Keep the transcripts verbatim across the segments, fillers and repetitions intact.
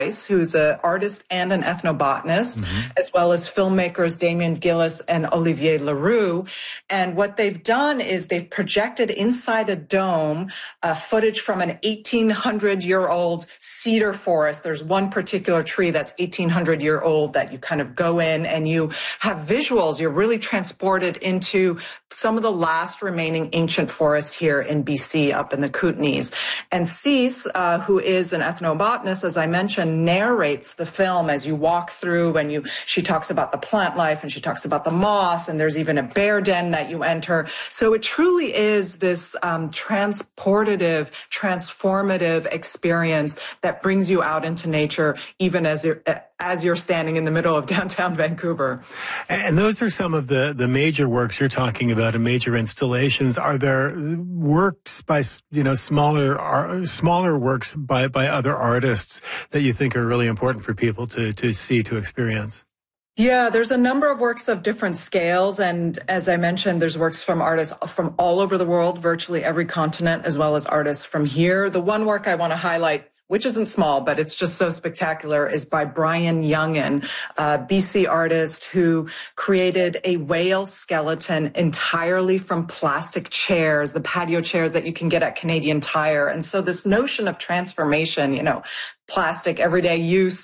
who's an artist and an ethnobotanist, mm-hmm. as well as filmmakers Damien Gillis and Olivier Leroux. And what they've done is they've projected inside a dome uh, footage from an eighteen hundred year old cedar forest. There's one particular tree that's eighteen hundred year old that you kind of go in and you have visuals. You're really transported into some of the last remaining ancient forests here in B C, up in the Kootenays. And Cease, uh, who is an ethnobotanist, as I mentioned, narrates the film as you walk through, and you she talks about the plant life and she talks about the moss, and there's even a bear den that you enter. So it truly is this um, transportative, transformative experience that brings you out into nature, even as you're as you're standing in the middle of downtown Vancouver. And those are some of the, the major works you're talking about, and major installations. Are there works by, you know, smaller smaller works by, by other artists that you think are really important for people to, to see, to experience? Yeah, there's a number of works of different scales. And as I mentioned, there's works from artists from all over the world, virtually every continent, as well as artists from here. The one work I want to highlight, which isn't small, but it's just so spectacular, is by Brian Youngin, a B C artist who created a whale skeleton entirely from plastic chairs, the patio chairs that you can get at Canadian Tire. And so this notion of transformation, you know, plastic everyday use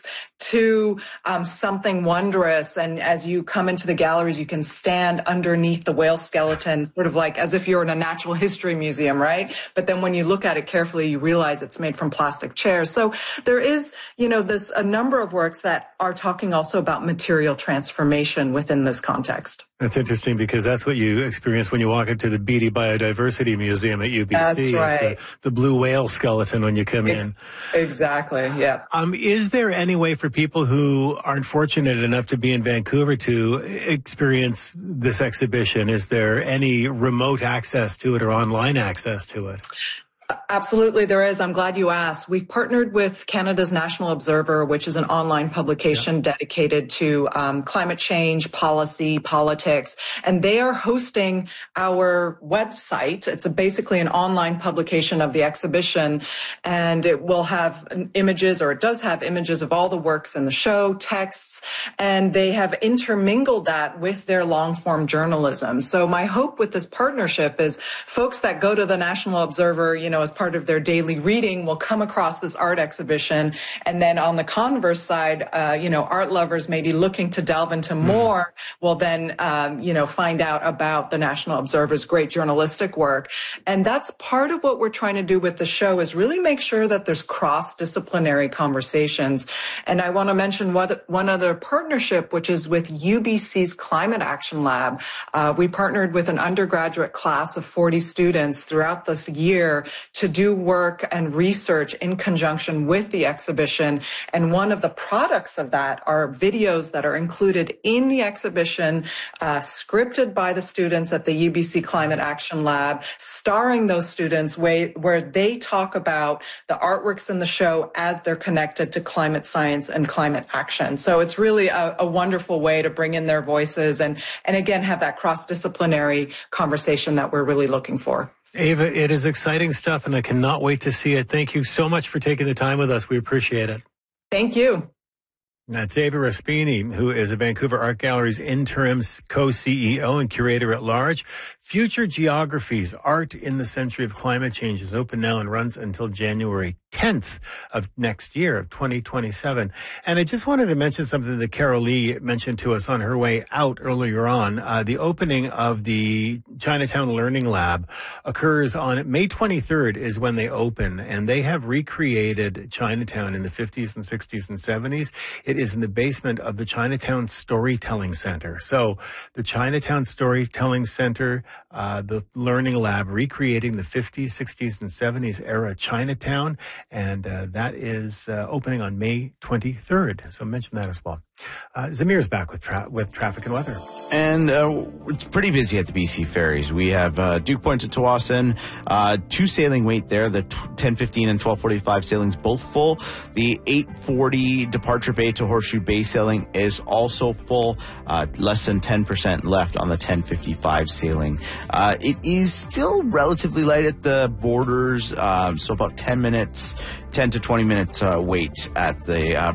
to um, something wondrous. And as you come into the galleries, you can stand underneath the whale skeleton, sort of like as if you're in a natural history museum, right? But then when you look at it carefully, you realize it's made from plastic chairs. So there is, you know, this a number of works that are talking also about material transformation within this context. That's interesting, because that's what you experience when you walk into the Beatty Biodiversity Museum at U B C. That's right. The, the blue whale skeleton when you come it's, in. Exactly, yeah. Um, is there any way for people who aren't fortunate enough to be in Vancouver to experience this exhibition? Is there any remote access to it or online access to it? Absolutely, there is. I'm glad you asked. We've partnered with Canada's National Observer, which is an online publication yeah. dedicated to um, climate change, policy, politics, and they are hosting our website. It's a, basically an online publication of the exhibition, and it will have images, or it does have images of all the works in the show, texts, and they have intermingled that with their long-form journalism. So my hope with this partnership is folks that go to the National Observer, you know, as part of their daily reading, will come across this art exhibition. And then on the converse side, uh, you know, art lovers maybe looking to delve into more mm. will then, um, you know, find out about the National Observer's great journalistic work. And that's part of what we're trying to do with the show, is really make sure that there's cross-disciplinary conversations. And I want to mention one other partnership, which is with U B C's Climate Action Lab. Uh, we partnered with an undergraduate class of forty students throughout this year to do work and research in conjunction with the exhibition. And one of the products of that are videos that are included in the exhibition, uh, scripted by the students at the U B C Climate Action Lab, starring those students, way, where they talk about the artworks in the show as they're connected to climate science and climate action. So it's really a, a wonderful way to bring in their voices and, and again, have that cross-disciplinary conversation that we're really looking for. Ava, it is exciting stuff, and I cannot wait to see it. Thank you so much for taking the time with us. We appreciate it. Thank you. That's Ava Raspini, who is a Vancouver Art Gallery's interim co-C E O and curator at large. Future Geographies, Art in the Century of Climate Change, is open now and runs until January tenth of next year, of twenty twenty-seven. And I just wanted to mention something that Carol Lee mentioned to us on her way out earlier on. Uh, the opening of the Chinatown Learning Lab occurs on May twenty-third is when they open, and they have recreated Chinatown in the fifties and sixties and seventies. It is in the basement of the Chinatown Storytelling Center. So the Chinatown Storytelling Center, uh, the Learning Lab, recreating the fifties, sixties, and seventies era Chinatown. And uh, that is uh, opening on May twenty-third. So mention that as well. Uh, Zamir's back with tra- with traffic and weather. And uh, it's pretty busy at the B C ferries. We have uh, Duke Point to Tsawwassen, uh, two sailing wait there. The ten fifteen and twelve forty-five sailings both full. The eight forty Departure Bay to Horseshoe Bay sailing is also full. Uh, less than ten percent left on the ten fifty-five sailing. Uh, it is still relatively light at the borders, um, so about ten minutes, ten to twenty minutes uh, wait at the uh,